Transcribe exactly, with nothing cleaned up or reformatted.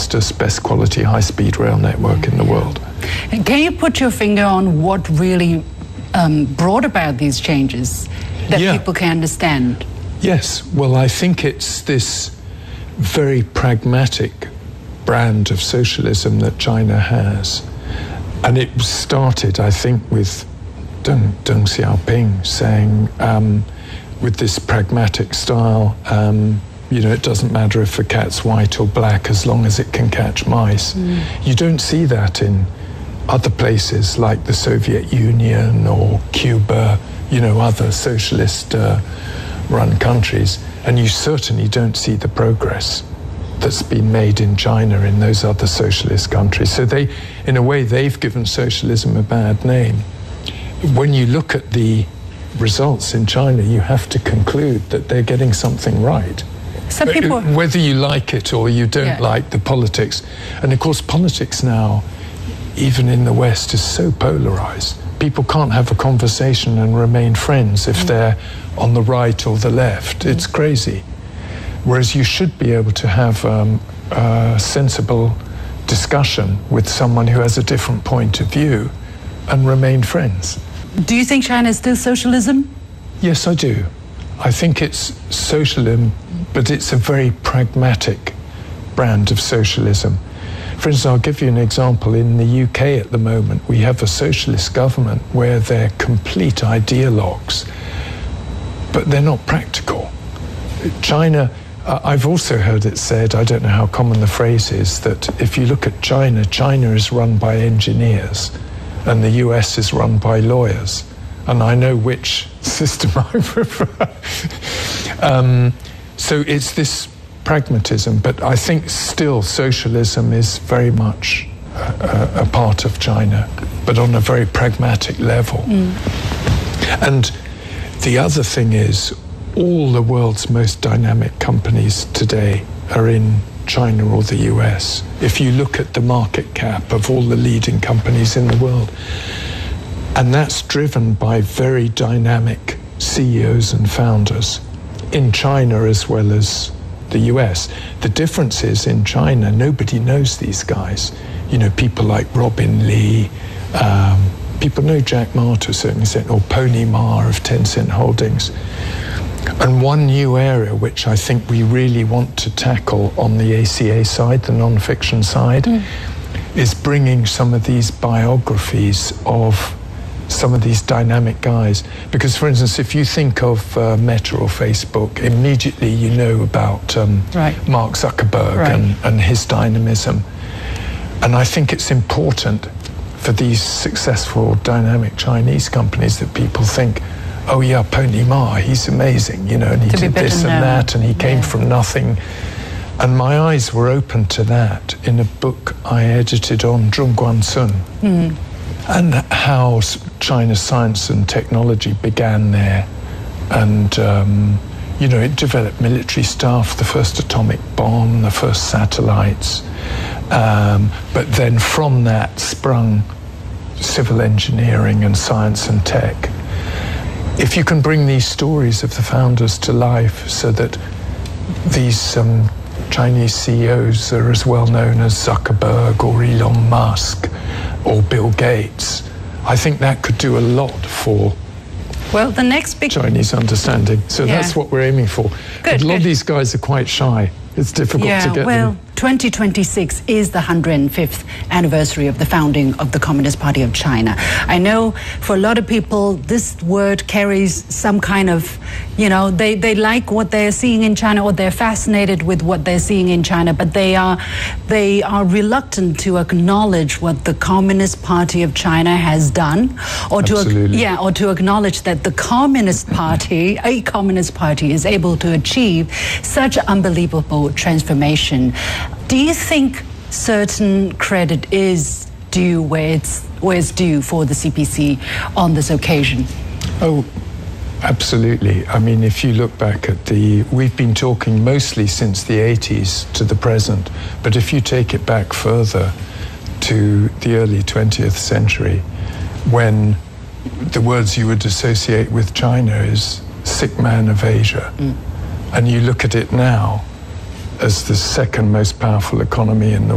fastest, best quality, high-speed rail network in the world. And can you put your finger on what really um, brought about these changes that yeah. people can understand? Yes, well, I think it's this very pragmatic brand of socialism that China has. And it started, I think, with Deng, Deng Xiaoping saying, um, with this pragmatic style, um, you know, it doesn't matter if the cat's white or black as long as it can catch mice. Mm. You don't see that in other places like the Soviet Union or Cuba, you know, other socialist uh, run countries. And you certainly don't see the progress that's been made in China in those other socialist countries. So they, in a way, they've given socialism a bad name. When you look at the results in China, you have to conclude that they're getting something right. Some people, whether you like it or you don't yeah. like the politics. And of course, politics now, even in the West, is so polarized. People can't have a conversation and remain friends if mm. they're on the right or the left. Mm. It's crazy. Whereas you should be able to have um, a sensible discussion with someone who has a different point of view and remain friends. Do you think China is still socialism? Yes, I do. I think it's socialism, but it's a very pragmatic brand of socialism. For instance, I'll give you an example. In the U K at the moment, we have a socialist government where they're complete ideologues, but they're not practical. China, uh, I've also heard it said, I don't know how common the phrase is, that if you look at China, China is run by engineers and the U S is run by lawyers. And I know which system I prefer. um, so it's this pragmatism, but I think still socialism is very much a, a part of China, but on a very pragmatic level. Mm. And the other thing is, all the world's most dynamic companies today are in China or the U S. If you look at the market cap of all the leading companies in the world, and that's driven by very dynamic C E Os and founders in China as well as the U S. The difference is in China, nobody knows these guys. You know, people like Robin Li, um, people know Jack Ma to a certain extent, or Pony Ma of Tencent Holdings. And one new area which I think we really want to tackle on the A C A side, the non-fiction side, mm. is bringing some of these biographies of some of these dynamic guys. Because, for instance, if you think of uh, Meta or Facebook, immediately you know about um, right. Mark Zuckerberg right. and, and his dynamism. And I think it's important for these successful, dynamic Chinese companies that people think, oh yeah, Pony Ma, he's amazing, you know, and he did this and that, and he came yeah. from nothing. And my eyes were open to that in a book I edited on Zhongguan Sun. Mm. And how China's science and technology began there. And, um, you know, it developed military stuff, the first atomic bomb, the first satellites. Um, but then from that sprung civil engineering and science and tech. If you can bring these stories of the founders to life so that these um, Chinese C E Os are as well known as Zuckerberg or Elon Musk or Bill Gates, I think that could do a lot for well, the next big Chinese understanding. So yeah. that's what we're aiming for. Good, but a lot good. of these guys are quite shy. It's difficult yeah, to get well, them. twenty twenty-six is the one hundred fifth anniversary of the founding of the Communist Party of China. I know for a lot of people, this word carries some kind of, you know, they, they like what they're seeing in China, or they're fascinated with what they're seeing in China, but they are, they are reluctant to acknowledge what the Communist Party of China has done, or Absolutely. to, yeah, or to acknowledge that the Communist Party, a Communist Party, is able to achieve such unbelievable transformation. Do you think certain credit is due where it's, where it's due for the C P C on this occasion? Oh, absolutely. I mean, if you look back at the, we've been talking mostly since the eighties to the present, but if you take it back further to the early twentieth century, when the words you would associate with China is sick man of Asia, mm. and you look at it now as the second most powerful economy in the